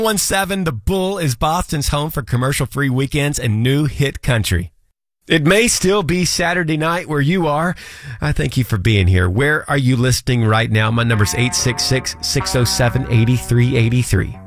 17, The Bull is Boston's home for commercial-free weekends and new hit country. It may still be Saturday night where you are. I thank you for being here. Where are you listening right now? My number's 866-607-8383.